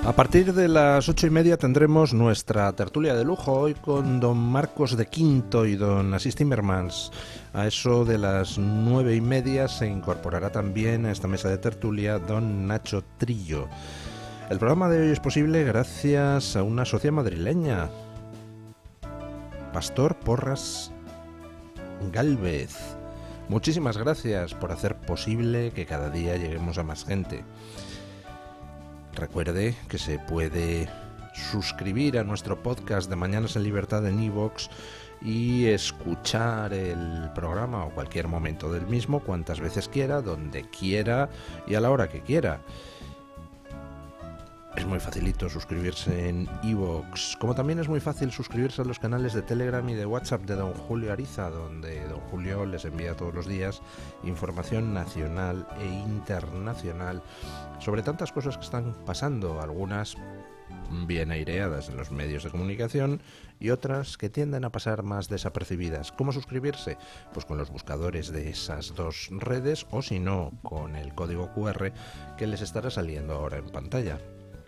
A partir de las 8:30 tendremos nuestra tertulia de lujo, hoy con don Marcos de Quinto y don Asís Timmermans. A eso de las 9:30 se incorporará también a esta mesa de tertulia don Nacho Trillo. El programa de hoy es posible gracias a una socia madrileña, Pastor Porras Gálvez. Muchísimas gracias por hacer posible que cada día lleguemos a más gente. Recuerde que se puede suscribir a nuestro podcast de Mañanas en Libertad en iVoox y escuchar el programa o cualquier momento del mismo, cuantas veces quiera, donde quiera y a la hora que quiera. Es muy facilito suscribirse en iVoox, como también es muy fácil suscribirse a los canales de Telegram y de WhatsApp de don Julio Ariza, donde don Julio les envía todos los días información nacional e internacional sobre tantas cosas que están pasando, algunas bien aireadas en los medios de comunicación y otras que tienden a pasar más desapercibidas. ¿Cómo suscribirse? Pues con los buscadores de esas dos redes o si no, con el código QR que les estará saliendo ahora en pantalla.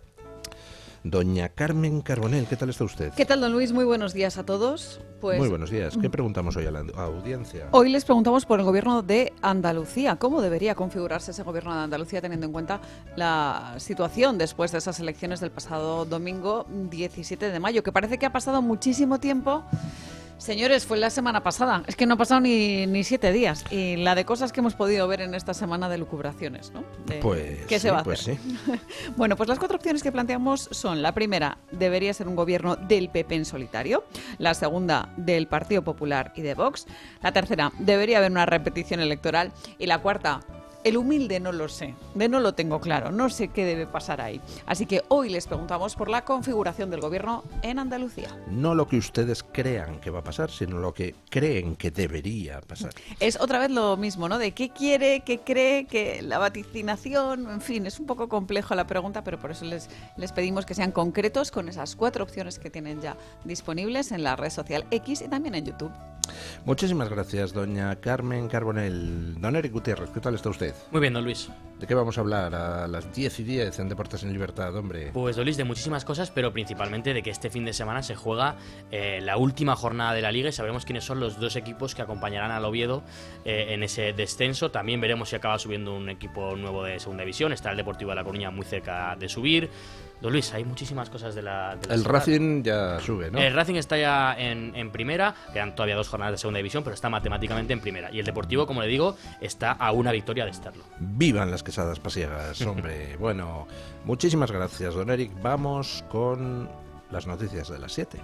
Doña Carmen Carbonell, ¿qué tal está usted? ¿Qué tal, don Luis? Muy buenos días a todos. Pues, muy buenos días. ¿Qué preguntamos hoy a la audiencia? Hoy les preguntamos por el gobierno de Andalucía. ¿Cómo debería configurarse ese gobierno de Andalucía teniendo en cuenta la situación después de esas elecciones del pasado domingo 17 de mayo? Que parece que ha pasado muchísimo tiempo. Señores, fue la semana pasada. Es que no ha pasado ni 7 días. Y la de cosas que hemos podido ver en esta semana de lucubraciones, ¿no? ¿Qué se va a hacer? Sí. Bueno, pues las 4 opciones que planteamos son: la primera, debería ser un gobierno del PP en solitario; la segunda, del Partido Popular y de Vox; la tercera, debería haber una repetición electoral; y la cuarta, el humilde no lo sé, no lo tengo claro, no sé qué debe pasar ahí. Así que hoy les preguntamos por la configuración del gobierno en Andalucía. No lo que ustedes crean que va a pasar, sino lo que creen que debería pasar. Es otra vez lo mismo, ¿no? De qué quiere, qué cree, que la vaticinación, en fin, es un poco complejo la pregunta, pero por eso les pedimos que sean concretos con esas 4 opciones que tienen ya disponibles en la red social X y también en YouTube. Muchísimas gracias, doña Carmen Carbonell. Don Eric Gutiérrez, ¿qué tal está usted? Muy bien, don Luis. ¿De qué vamos a hablar a las 10:10 en Deportes en Libertad, hombre? Pues, don Luis, de muchísimas cosas, pero principalmente de que este fin de semana se juega la última jornada de la Liga y sabremos quiénes son los 2 equipos que acompañarán al Oviedo en ese descenso. También veremos si acaba subiendo un equipo nuevo de segunda división. Está el Deportivo de La Coruña muy cerca de subir. Don Luis, hay muchísimas cosas de la el ciudad. Racing ya sube, ¿no? El Racing está ya en primera, quedan todavía 2 jornadas de segunda división, pero está matemáticamente en primera. Y el Deportivo, como le digo, está a una victoria de estarlo. ¡Vivan las quesadas pasiegas, hombre! Bueno, muchísimas gracias, don Eric. Vamos con las noticias de las 7.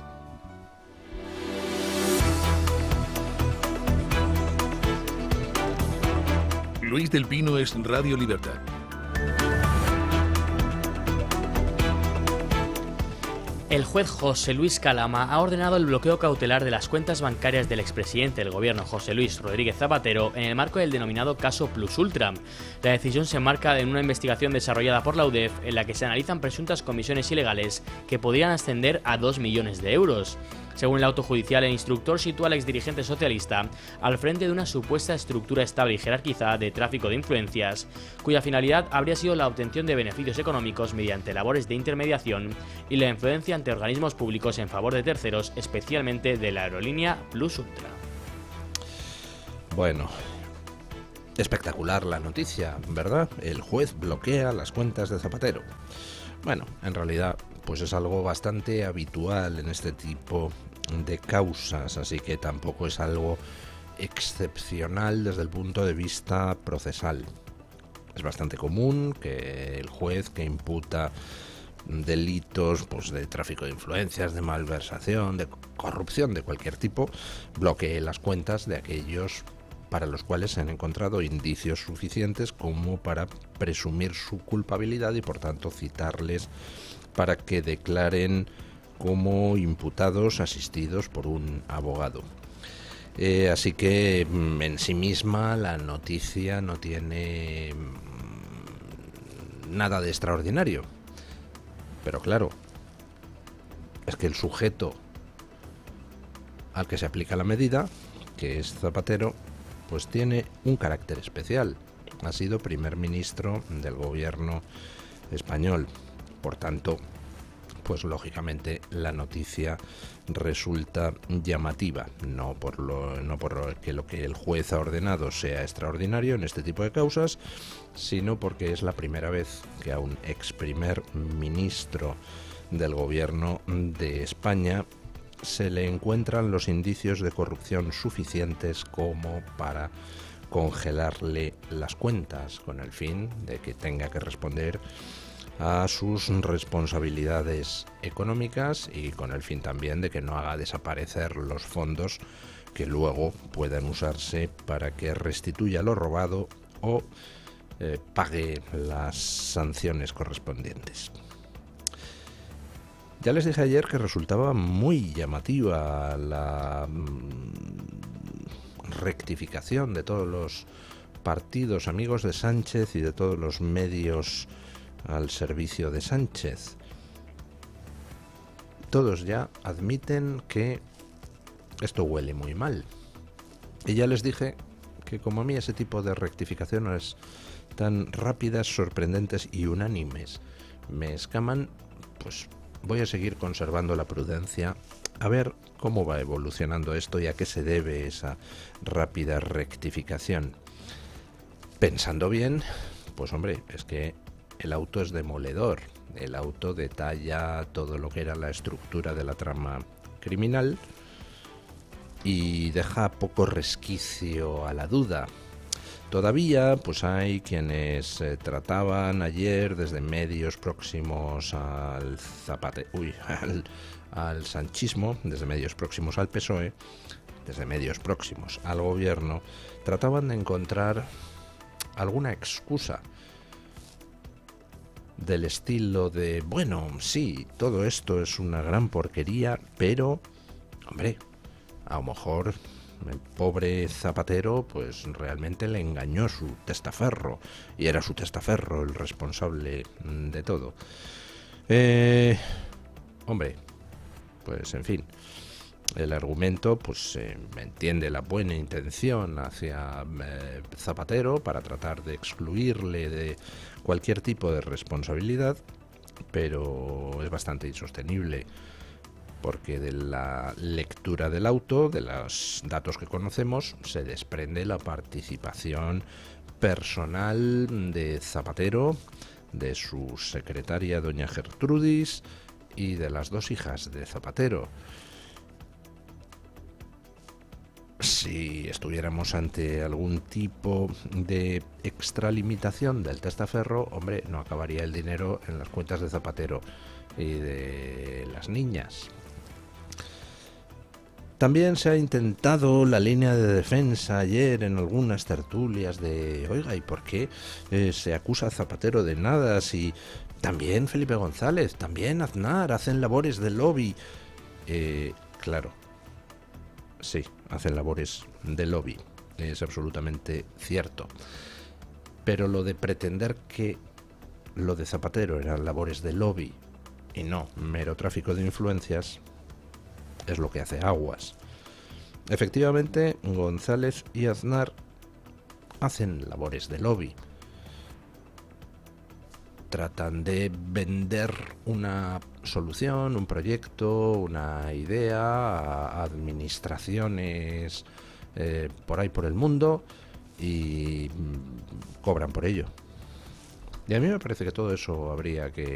Luis del Pino es Radio Libertad. El juez José Luis Calama ha ordenado el bloqueo cautelar de las cuentas bancarias del expresidente del gobierno José Luis Rodríguez Zapatero en el marco del denominado caso Plus Ultra. La decisión se enmarca en una investigación desarrollada por la UDEF en la que se analizan presuntas comisiones ilegales que podrían ascender a 2 millones de euros. Según el auto judicial, el instructor sitúa al exdirigente socialista al frente de una supuesta estructura estable y jerarquizada de tráfico de influencias, cuya finalidad habría sido la obtención de beneficios económicos mediante labores de intermediación y la influencia ante organismos públicos en favor de terceros, especialmente de la aerolínea Plus Ultra. Bueno, espectacular la noticia, ¿verdad? El juez bloquea las cuentas de Zapatero. Bueno, en realidad, pues es algo bastante habitual en este tipo de causas, así que tampoco es algo excepcional desde el punto de vista procesal. Es bastante común que el juez que imputa delitos pues de tráfico de influencias, de malversación, de corrupción de cualquier tipo, bloquee las cuentas de aquellos para los cuales se han encontrado indicios suficientes como para presumir su culpabilidad y por tanto citarles para que declaren como imputados asistidos por un abogado. Así que en sí misma la noticia no tiene nada de extraordinario. Pero claro, es que el sujeto al que se aplica la medida, que es Zapatero, pues tiene un carácter especial. Ha sido primer ministro del gobierno español. por tanto, pues lógicamente la noticia resulta llamativa, no por que lo que el juez ha ordenado sea extraordinario en este tipo de causas, sino porque es la primera vez que a un ex primer ministro del gobierno de España se le encuentran los indicios de corrupción suficientes como para congelarle las cuentas, con el fin de que tenga que responder a sus responsabilidades económicas y con el fin también de que no haga desaparecer los fondos que luego puedan usarse para que restituya lo robado o pague las sanciones correspondientes. Ya les dije ayer que resultaba muy llamativa la rectificación de todos los partidos amigos de Sánchez y de todos los medios al servicio de Sánchez. Todos ya admiten que esto huele muy mal. Y ya les dije que como a mí ese tipo de rectificaciones tan rápidas, sorprendentes y unánimes me escaman, pues voy a seguir conservando la prudencia a ver cómo va evolucionando esto y a qué se debe esa rápida rectificación. Pensando bien, pues hombre, es que el auto es demoledor. El auto detalla todo lo que era la estructura de la trama criminal y deja poco resquicio a la duda. Todavía pues hay quienes trataban ayer desde medios próximos al al sanchismo, desde medios próximos al PSOE, desde medios próximos al gobierno, trataban de encontrar alguna excusa del estilo de, bueno, sí, todo esto es una gran porquería, pero, hombre, a lo mejor el pobre Zapatero pues realmente le engañó su testaferro y era su testaferro el responsable de todo. Hombre, pues en fin, el argumento pues entiende la buena intención hacia Zapatero para tratar de excluirle de cualquier tipo de responsabilidad, pero es bastante insostenible, porque de la lectura del auto, de los datos que conocemos, se desprende la participación personal de Zapatero, de su secretaria doña Gertrudis y de las dos hijas de Zapatero. Si estuviéramos ante algún tipo de extralimitación del testaferro, hombre, no acabaría el dinero en las cuentas de Zapatero y de las niñas. También se ha intentado la línea de defensa ayer en algunas tertulias de, oiga, ¿y por qué se acusa a Zapatero de nada si también Felipe González, también Aznar hacen labores de lobby? Claro, sí, hacen labores de lobby, es absolutamente cierto. Pero lo de pretender que lo de Zapatero eran labores de lobby y no mero tráfico de influencias es lo que hace aguas. Efectivamente, González y Aznar hacen labores de lobby. Tratan de vender una solución, un proyecto, una idea a administraciones por ahí por el mundo y cobran por ello. Y a mí me parece que todo eso habría que